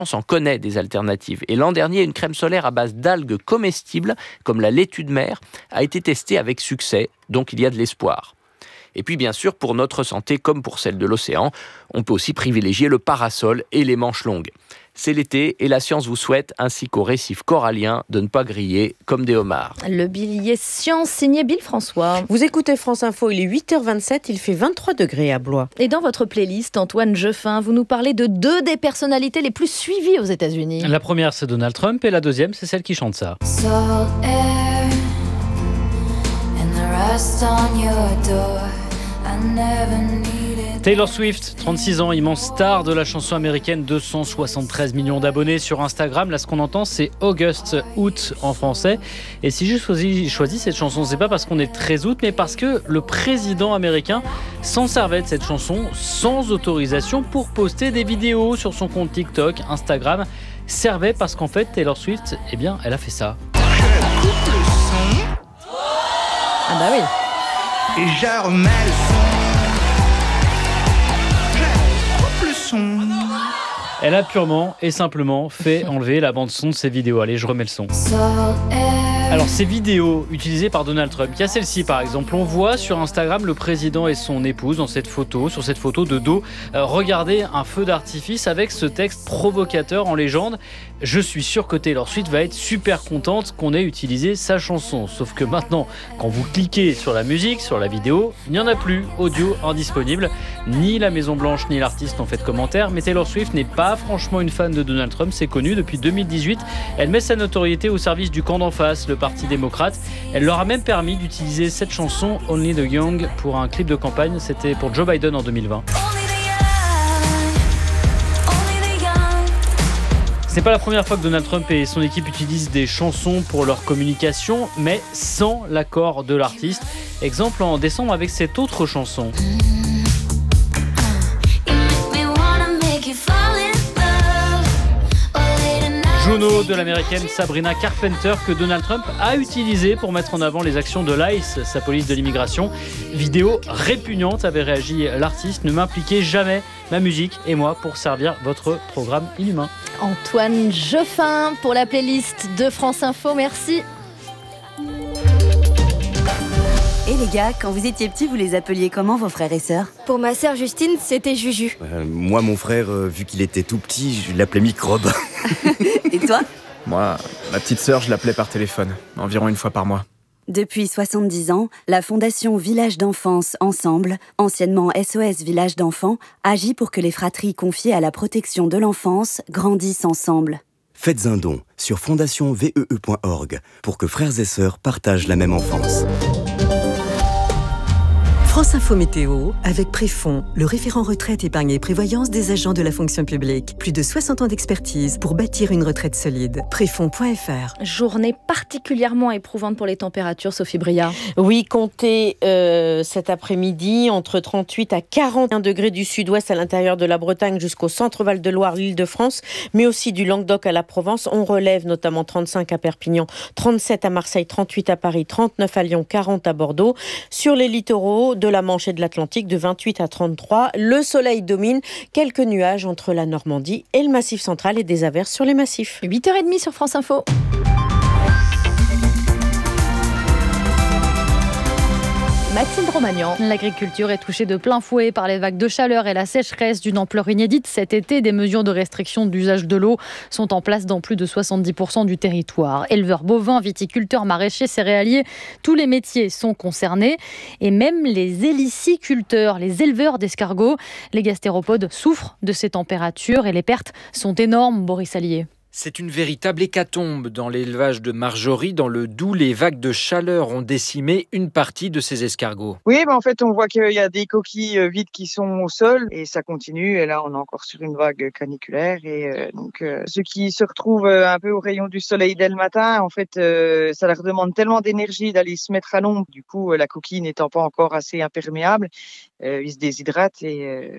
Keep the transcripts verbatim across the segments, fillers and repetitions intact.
France en connaît des alternatives. Et l'an dernier, une crème solaire à base d'algues comestibles, comme la laitue de mer, a été testée avec succès. Donc il y a de l'espoir. Et puis bien sûr, pour notre santé comme pour celle de l'océan, on peut aussi privilégier le parasol et les manches longues. C'est l'été et la science vous souhaite, ainsi qu'aux récifs coralliens, de ne pas griller comme des homards. Le billet science signé Bill François. Vous écoutez France Info, il est huit heures vingt-sept, il fait vingt-trois degrés à Blois. Et dans votre playlist, Antoine Jeffin, vous nous parlez de deux des personnalités les plus suivies aux États-Unis. La première, c'est Donald Trump, et la deuxième, c'est celle qui chante ça. Salt air and the rust on your door. I never needed. Taylor Swift, trente-six ans, immense star de la chanson américaine, deux cent soixante-treize millions d'abonnés sur Instagram. Là, ce qu'on entend, c'est August Août en français. Et si j'ai choisi, choisi cette chanson, c'est pas parce qu'on est treize août, mais parce que le président américain s'en servait de cette chanson sans autorisation pour poster des vidéos sur son compte TikTok, Instagram. Servait parce qu'en fait, Taylor Swift, eh bien, elle a fait ça. Je coupe le son. Ah bah oui. Et je remets le son. Je coupe le son. Elle a purement et simplement fait enlever la bande-son de ses vidéos. Allez, je remets le son. Salt air. Alors, ces vidéos utilisées par Donald Trump, il y a celle-ci par exemple. On voit sur Instagram le président et son épouse dans cette photo, sur cette photo de dos, euh, regarder un feu d'artifice avec ce texte provocateur en légende. Je suis sûr que Taylor Swift va être super contente qu'on ait utilisé sa chanson. Sauf que maintenant, quand vous cliquez sur la musique, sur la vidéo, il n'y en a plus, audio indisponible. Ni la Maison Blanche ni l'artiste n'ont fait de commentaires, mais Taylor Swift n'est pas franchement une fan de Donald Trump, c'est connu depuis deux mille dix-huit. Elle met sa notoriété au service du camp d'en face, le Parti démocrate. Elle leur a même permis d'utiliser cette chanson Only the Young pour un clip de campagne. C'était pour Joe Biden en deux mille vingt. C'est pas la première fois que Donald Trump et son équipe utilisent des chansons pour leur communication, mais sans l'accord de l'artiste. Exemple en décembre avec cette autre chanson. Juno de l'américaine Sabrina Carpenter que Donald Trump a utilisé pour mettre en avant les actions de l'ICE, sa police de l'immigration. Vidéo répugnante, avait réagi l'artiste. Ne m'impliquez jamais, ma musique et moi, pour servir votre programme inhumain. Antoine Jeffin pour la playlist de France Info, merci. Et les gars, quand vous étiez petits, vous les appeliez comment vos frères et sœurs ? Pour ma sœur Justine, c'était Juju. Euh, moi, mon frère, euh, vu qu'il était tout petit, je l'appelais Microbe. Et toi ? Moi, ma petite sœur, je l'appelais par téléphone, environ une fois par mois. Depuis soixante-dix ans, la Fondation Village d'Enfance Ensemble, anciennement S O S Village d'Enfants, agit pour que les fratries confiées à la protection de l'enfance grandissent ensemble. Faites un don sur fondation vee point org pour que frères et sœurs partagent la même enfance. France Info Météo, avec Préfond, le référent retraite, épargne et prévoyance des agents de la fonction publique. Plus de soixante ans d'expertise pour bâtir une retraite solide. Préfond point f r. Journée particulièrement éprouvante pour les températures, Sophie Briard. Oui, comptez euh, cet après-midi entre trente-huit à quarante et un degrés du sud-ouest à l'intérieur de la Bretagne jusqu'au centre Val-de-Loire, l'Île-de-France, mais aussi du Languedoc à la Provence. On relève notamment trente-cinq à Perpignan, trente-sept à Marseille, trente-huit à Paris, trente-neuf à Lyon, quarante à Bordeaux. Sur les littoraux de la Manche et de l'Atlantique, de vingt-huit à trente-trois. Le soleil domine, quelques nuages entre la Normandie et le Massif central et des averses sur les massifs. huit heures trente sur France Info. Maxime Romagnan. L'agriculture est touchée de plein fouet par les vagues de chaleur et la sécheresse d'une ampleur inédite. Cet été, des mesures de restriction d'usage de l'eau sont en place dans plus de soixante-dix pour cent du territoire. Éleveurs bovins, viticulteurs, maraîchers, céréaliers, tous les métiers sont concernés. Et même les héliciculteurs, les éleveurs d'escargots. Les gastéropodes souffrent de ces températures et les pertes sont énormes, Boris Allier. C'est une véritable hécatombe dans l'élevage de Marjorie. Dans le Doubs, les vagues de chaleur ont décimé une partie de ces escargots. Oui, mais en fait, on voit qu'il y a des coquilles vides qui sont au sol et ça continue. Et là, on est encore sur une vague caniculaire. Et euh, donc, euh, ceux qui se retrouvent un peu au rayon du soleil dès le matin, en fait, euh, ça leur demande tellement d'énergie d'aller se mettre à l'ombre. Du coup, la coquille n'étant pas encore assez imperméable, euh, ils se déshydratent et euh,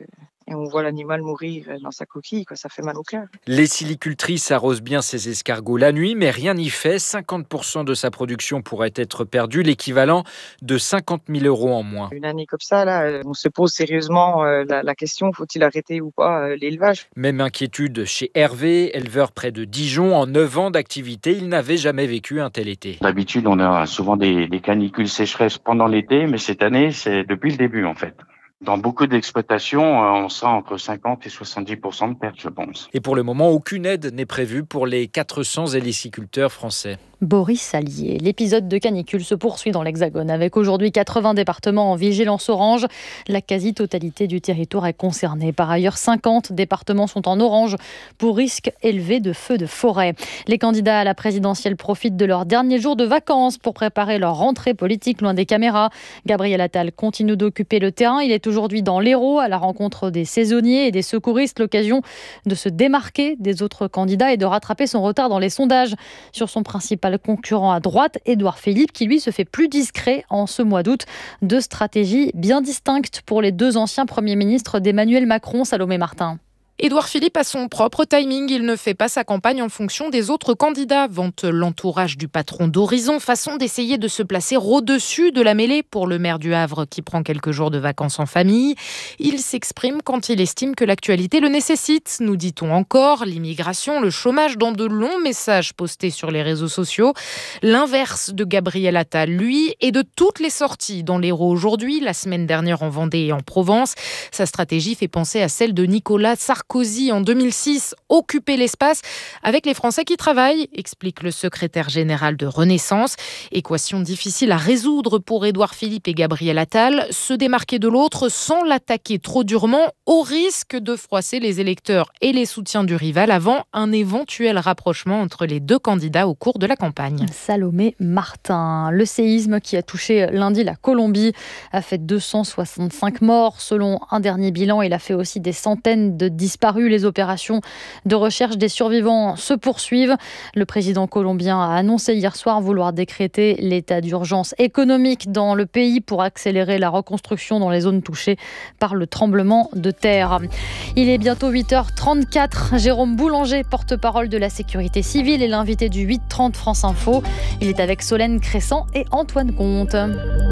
et on voit l'animal mourir dans sa coquille, quoi. Ça fait mal au cœur. Les silicultrices arrosent bien ces escargots la nuit, mais rien n'y fait. cinquante pour cent de sa production pourrait être perdue, l'équivalent de cinquante mille euros en moins. Une année comme ça, là, on se pose sérieusement la, la question, faut-il arrêter ou pas l'élevage ? Même inquiétude chez Hervé, éleveur près de Dijon. En neuf ans d'activité, il n'avait jamais vécu un tel été. D'habitude, on a souvent des, des canicules sécheresses pendant l'été, mais cette année, c'est depuis le début en fait. Dans beaucoup d'exploitations, on sera entre cinquante et soixante-dix pour cent de pertes, je pense. Et pour le moment, aucune aide n'est prévue pour les quatre cents héliciculteurs français. Boris Allier. L'épisode de canicule se poursuit dans l'Hexagone avec aujourd'hui quatre-vingts départements en vigilance orange. La quasi-totalité du territoire est concernée. Par ailleurs, cinquante départements sont en orange pour risque élevé de feux de forêt. Les candidats à la présidentielle profitent de leur dernier jour de vacances pour préparer leur rentrée politique loin des caméras. Gabriel Attal continue d'occuper le terrain. Il est aujourd'hui dans l'Hérault à la rencontre des saisonniers et des secouristes. L'occasion de se démarquer des autres candidats et de rattraper son retard dans les sondages sur son principal concurrent à droite, Édouard Philippe, qui lui se fait plus discret en ce mois d'août. Deux stratégies bien distinctes pour les deux anciens premiers ministres d'Emmanuel Macron, Salomé Martin. Édouard Philippe a son propre timing. Il ne fait pas sa campagne en fonction des autres candidats, vante l'entourage du patron d'Horizon, façon d'essayer de se placer au-dessus de la mêlée pour le maire du Havre qui prend quelques jours de vacances en famille. Il s'exprime quand il estime que l'actualité le nécessite, nous dit-on encore. L'immigration, le chômage dans de longs messages postés sur les réseaux sociaux. L'inverse de Gabriel Attal, lui, et de toutes les sorties dans l'Hérault aujourd'hui, la semaine dernière en Vendée et en Provence. Sa stratégie fait penser à celle de Nicolas Sarkozy en deux mille six, occuper l'espace avec les Français qui travaillent, explique le secrétaire général de Renaissance. Équation difficile à résoudre pour Édouard Philippe et Gabriel Attal, se démarquer de l'autre sans l'attaquer trop durement, au risque de froisser les électeurs et les soutiens du rival avant un éventuel rapprochement entre les deux candidats au cours de la campagne. Salomé Martin. Le séisme qui a touché lundi la Colombie a fait deux cent soixante-cinq morts selon un dernier bilan. Il a fait aussi des centaines de disparus. Les opérations de recherche des survivants se poursuivent. Le président colombien a annoncé hier soir vouloir décréter l'état d'urgence économique dans le pays pour accélérer la reconstruction dans les zones touchées par le tremblement de terre. Il est bientôt huit heures trente-quatre. Jérôme Boulanger, porte-parole de la sécurité civile, est l'invité du huit heures trente France Info. Il est avec Solène Crescent et Antoine Comte.